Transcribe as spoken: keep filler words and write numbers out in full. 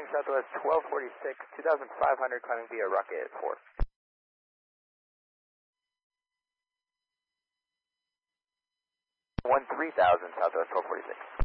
Southwest twelve forty-six, two thousand five hundred climbing via Rocket four. one three thousand Southwest twelve forty-six.